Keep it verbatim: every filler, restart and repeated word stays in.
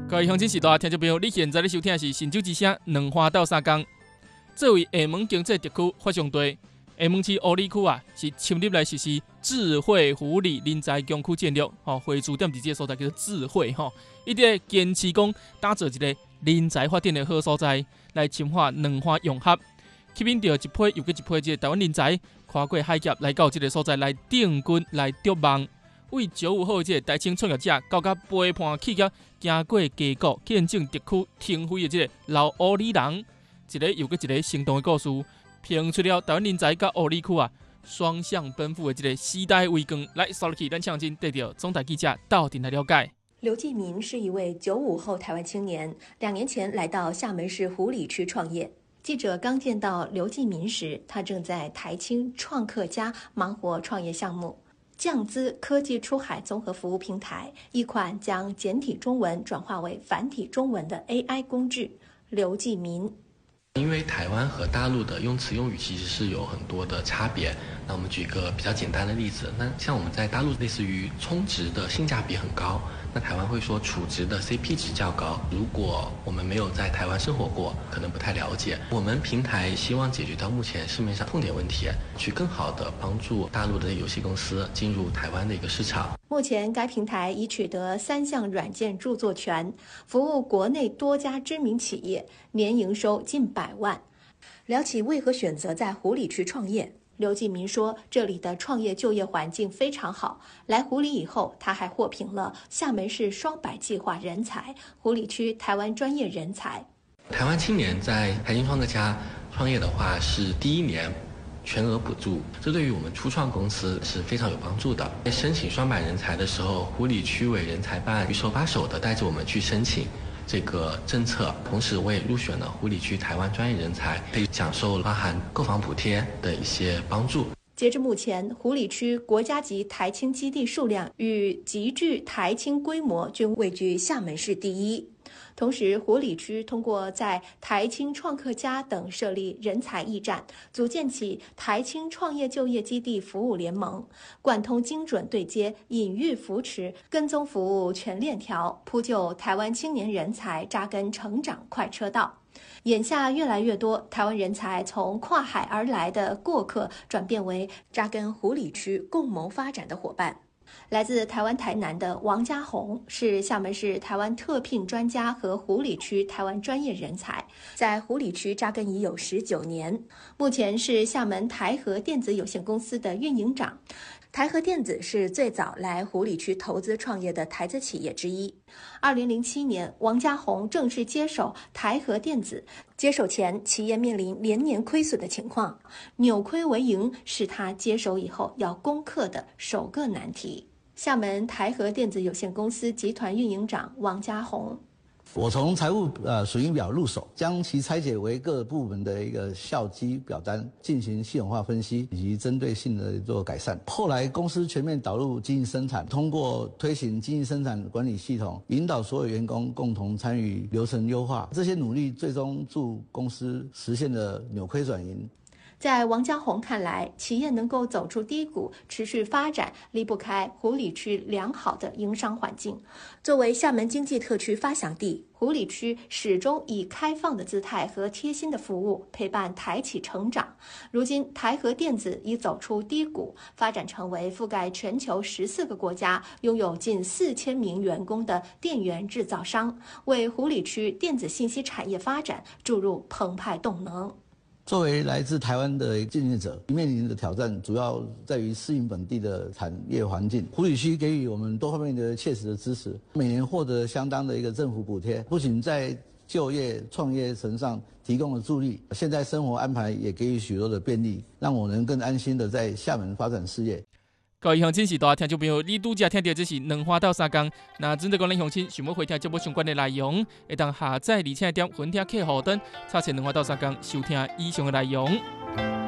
各位乡亲时代听众朋友，你现在咧收听的是新竹之声两花斗三江。作为厦门经济特区发祥地，厦门市乌里区啊是深入来实施智慧福利人才强区战略，吼，会驻点伫这个所在叫做智慧吼，一直坚持讲打造一个人才发展的好所在，来深化两花融合，吸引到一批又一批这个台湾人才跨过海峡来到这个所在来定居来筑梦。为九五后这个台青创业者，到甲陪伴企业行过家国，见证特区腾飞的这个老乌里人，一个又一个生动的故事，拼出了台湾人才甲乌里区啊双向奔赴的这个时代微光。来，扫入去，咱抢进得到总台记者到底来了解。 刘继民是一位九五后台湾青年，两年前来到厦门市湖里区创业。记者刚见到刘继民时，他正在台青创客家忙活创业项目。降资科技出海综合服务平台，一款将简体中文转化为繁体中文的 A I 工具。刘继民， 因为台湾和大陆的用词用语其实是有很多的差别。那我们举个比较简单的例子，那像我们在大陆类似于充值的性价比很高，那台湾会说储值的 C P 值较高。如果我们没有在台湾生活过，可能不太了解。我们平台希望解决到目前市面上痛点问题，去更好的帮助大陆的游戏公司进入台湾的一个市场。 目前该平台已取得三项软件著作权，服务国内多家知名企业，年营收近百万。聊起为何选择在湖里区创业，刘继民说，这里的创业就业环境非常好。来湖里以后，他还获评了厦门市双百计划人才、湖里区台湾专业人才。 台湾青年在台青创客家创业的话，是第一年全额补助，这对于我们初创公司是非常有帮助的。在申请双百人才的时候，湖里区委人才办手把手的带着我们去申请这个政策，同时我也入选了湖里区台湾专业人才，可以享受包含购房补贴的一些帮助。 截至目前，湖里区国家级台青基地数量与集聚台青规模均位居厦门市第一。同时，湖里区通过在台青创客家等设立人才驿站，组建起台青创业就业基地服务联盟，贯通精准对接、隐喻扶持、跟踪服务全链条，铺就台湾青年人才扎根成长快车道。眼下越来越多台湾人才从跨海而来的过客，转变为扎根湖里区共谋发展的伙伴。来自台湾台南的王家宏是厦门市台湾特聘专家和湖里区台湾专业人才，在湖里区扎根已有十九年，目前是厦门台和电子有限公司的运营长。台和电子是最早来湖里区投资创业的台资企业之一。二零零七年，王家宏正式接手台和电子，接手前企业面临连年亏损的情况，扭亏为盈是他接手以后要攻克的首个难题。厦门台和电子有限公司集团运营长王家宏， 我从财务呃损益表入手，将其拆解为各部门的一个效基表单，进行系统化分析以及针对性的做改善。后来公司全面导入经营生产，通过推行经营生产管理系统，引导所有员工共同参与流程优化，这些努力最终助公司实现了扭亏转盈。 在王家宏看来，企业能够走出低谷，持续发展，离不开湖里区良好的营商环境。作为厦门经济特区发祥地，湖里区始终以开放的姿态和贴心的服务陪伴台企成长。如今，台和电子已走出低谷，发展成为覆盖全球十四个国家、拥有近四千名员工的电源制造商，为湖里区电子信息产业发展注入澎湃动能。 作为来自台湾的竞业者，面临的挑战主要在于适应本地的产业环境。湖里区给予我们多方面的切实的支持，每年获得相当的一个政府补贴，不仅在就业创业层上提供了助力，现在生活安排也给予许多的便利，让我能更安心的在厦门发展事业。 各位乡亲时代听众朋友，你拄则听到这是两花斗三江。那针对讲咱乡亲想要回听节目相关的内容，会当下载而且点分听客户端，查询两花斗三江收听以上的内容。